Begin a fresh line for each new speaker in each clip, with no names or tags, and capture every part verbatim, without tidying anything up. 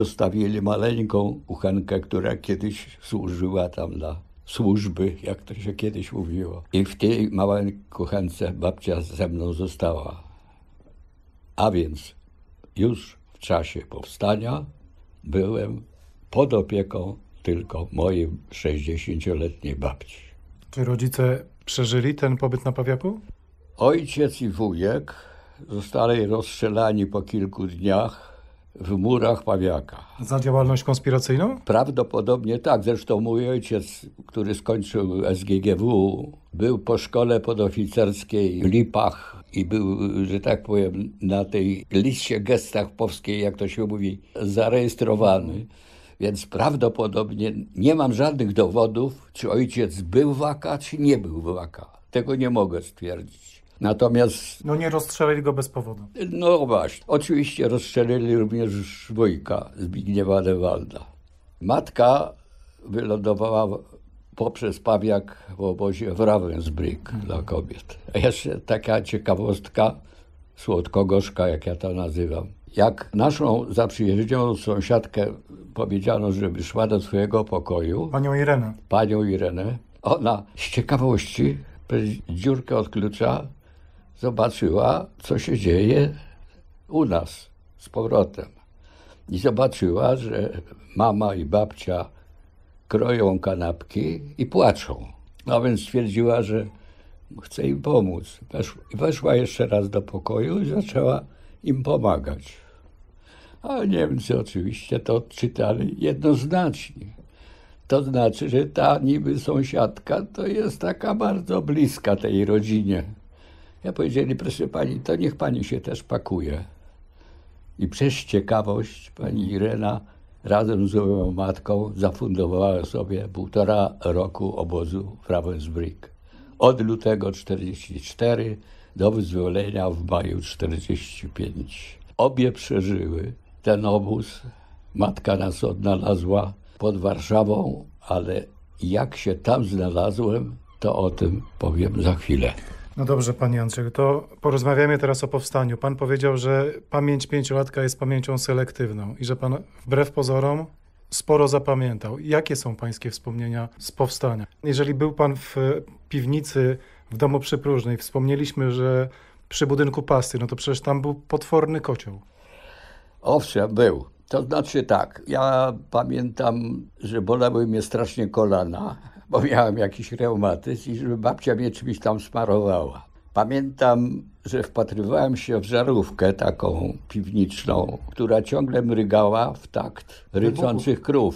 Zostawili maleńką kuchenkę, która kiedyś służyła tam dla służby, jak to się kiedyś mówiło. I w tej małej kuchence babcia ze mną została. A więc już w czasie powstania byłem pod opieką tylko mojej sześćdziesięcioletniej babci.
Czy rodzice przeżyli ten pobyt na Pawiaku?
Ojciec i wujek zostali rozstrzelani po kilku dniach w murach Pawiaka.
Za działalność konspiracyjną?
Prawdopodobnie tak. Zresztą mój ojciec, który skończył S G G W, był po szkole podoficerskiej w Lipach i był, że tak powiem, na tej liście gestapowskiej, jak to się mówi, zarejestrowany. Więc prawdopodobnie nie mam żadnych dowodów, czy ojciec był w A K A, czy nie był w A K A. Tego nie mogę stwierdzić. Natomiast...
No nie rozstrzelili go bez powodu.
No właśnie. Oczywiście rozstrzelili również wujka Zbigniewa Dewalda. Matka wylądowała poprzez Pawiak w obozie w Ravensbrück hmm. dla kobiet. A jeszcze taka ciekawostka, słodko-gorzka, jak ja to nazywam. Jak naszą zaprzyjaźnioną sąsiadkę powiedziano, żeby szła do swojego pokoju.
Panią Irenę.
Panią Irenę. Ona z ciekawości przez dziurkę od klucza zobaczyła, co się dzieje u nas z powrotem. I zobaczyła, że mama i babcia kroją kanapki i płaczą. No więc stwierdziła, że chce im pomóc. Weszła, weszła jeszcze raz do pokoju i zaczęła im pomagać. A Niemcy oczywiście to odczytali jednoznacznie. To znaczy, że ta niby sąsiadka to jest taka bardzo bliska tej rodzinie. Ja powiedzieli, proszę pani, to niech pani się też pakuje. I przez ciekawość pani Irena razem z moją matką zafundowała sobie półtora roku obozu w Ravensbrück. Od lutego czterdziestego czwartego do wyzwolenia w maju czterdziestego piątego. Obie przeżyły ten obóz. Matka nas odnalazła pod Warszawą, ale jak się tam znalazłem, to o tym powiem za chwilę.
No dobrze, panie Andrzeju, to porozmawiamy teraz o powstaniu. Pan powiedział, że pamięć pięciolatka jest pamięcią selektywną i że pan wbrew pozorom sporo zapamiętał. Jakie są pańskie wspomnienia z powstania? Jeżeli był pan w piwnicy w domu przy Próżnej, wspomnieliśmy, że przy budynku Pasty, no to przecież tam był potworny kocioł.
Owszem, był. To znaczy tak, ja pamiętam, że bolały mnie strasznie kolana, bo miałem jakiś reumatyzm i żeby babcia mnie czymś tam smarowała. Pamiętam, że wpatrywałem się w żarówkę taką piwniczną, która ciągle mrygała w takt ryczących krów.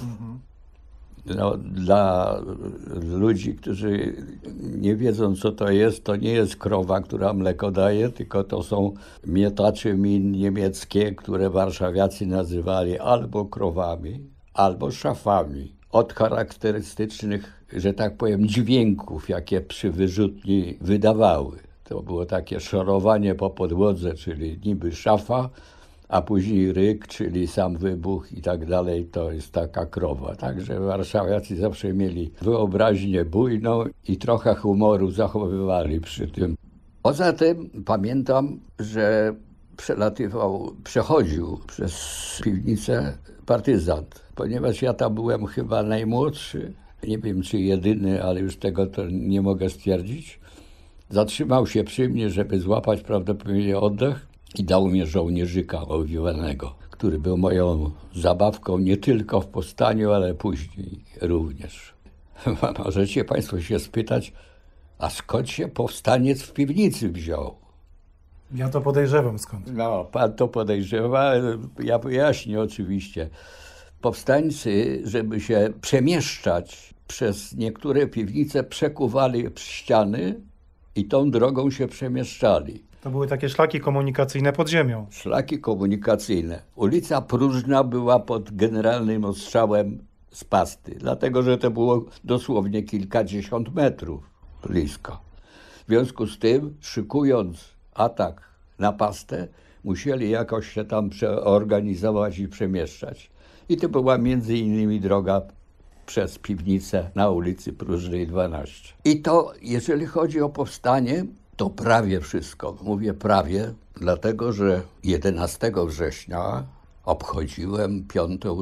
No, dla ludzi, którzy nie wiedzą, co to jest, to nie jest krowa, która mleko daje, tylko to są mietacze min niemieckie, które warszawiacy nazywali albo krowami, albo szafami. Od charakterystycznych, że tak powiem, dźwięków, jakie przy wyrzutni wydawały. To było takie szorowanie po podłodze, czyli niby szafa, a później ryk, czyli sam wybuch i tak dalej, to jest taka krowa. Także warszawiacy zawsze mieli wyobraźnię bujną i trochę humoru zachowywali przy tym. Poza tym pamiętam, że przelatywał, przechodził przez piwnicę partyzant, ponieważ ja tam byłem chyba najmłodszy, nie wiem czy jedyny, ale już tego to nie mogę stwierdzić. Zatrzymał się przy mnie, żeby złapać prawdopodobnie oddech i dał mi żołnierzyka owiwanego, który był moją zabawką nie tylko w powstaniu, ale później również. Możecie państwo się spytać, a skąd się powstaniec w piwnicy wziął?
Ja to podejrzewam skąd.
No, pan to podejrzewa, ja wyjaśnię oczywiście. Powstańcy, żeby się przemieszczać przez niektóre piwnice, przekuwali ściany i tą drogą się przemieszczali.
To były takie szlaki komunikacyjne pod ziemią.
Szlaki komunikacyjne. Ulica Próżna była pod generalnym ostrzałem z Pasty, dlatego że to było dosłownie kilkadziesiąt metrów blisko. W związku z tym, szykując atak na Pastę, musieli jakoś się tam przeorganizować i przemieszczać. I to była między innymi droga przez piwnicę na ulicy Próżnej dwanaście. I to, jeżeli chodzi o powstanie, to prawie wszystko. Mówię prawie, dlatego że jedenastego września obchodziłem piątą